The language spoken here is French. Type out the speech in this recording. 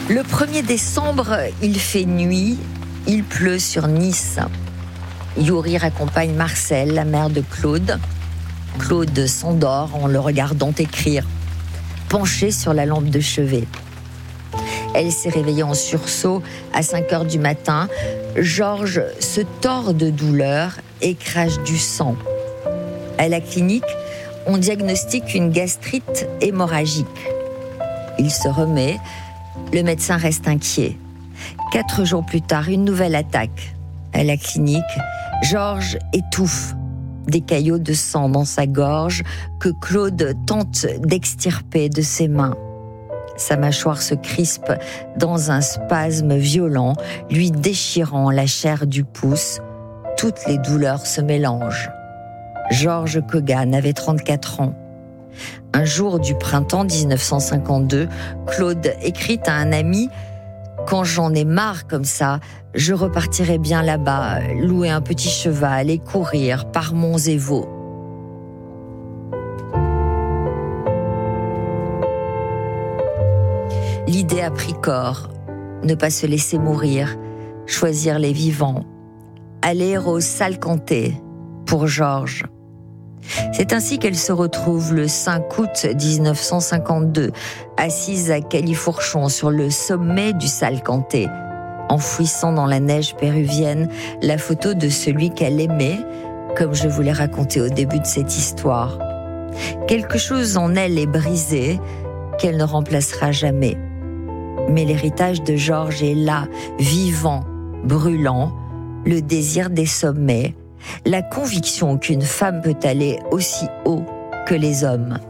Le 1er décembre, il fait nuit, il pleut sur Nice. Yuri raccompagne Marcel, la mère de Claude. Claude s'endort en le regardant écrire, penchée sur la lampe de chevet. Elle s'est réveillée en sursaut à 5h du matin. Georges se tord de douleur et crache du sang. À la clinique, on diagnostique une gastrite hémorragique. Il se remet, le médecin reste inquiet. 4 jours plus tard, une nouvelle attaque. À la clinique, Georges étouffe. Des caillots de sang dans sa gorge que Claude tente d'extirper de ses mains. Sa mâchoire se crispe dans un spasme violent, lui déchirant la chair du pouce. Toutes les douleurs se mélangent. Georges Kogan avait 34 ans. Un jour du printemps 1952, Claude écrit à un ami « Quand j'en ai marre comme ça, je repartirai bien là-bas, louer un petit cheval et courir par monts et vaux. » L'idée a pris corps, ne pas se laisser mourir, choisir les vivants, aller au Salcantay pour Georges. C'est ainsi qu'elle se retrouve le 5 août 1952, assise à Califourchon sur le sommet du Salcantay, enfouissant dans la neige péruvienne la photo de celui qu'elle aimait, comme je vous l'ai raconté au début de cette histoire. Quelque chose en elle est brisé, qu'elle ne remplacera jamais. Mais l'héritage de Georges est là, vivant, brûlant, le désir des sommets, la conviction qu'une femme peut aller aussi haut que les hommes.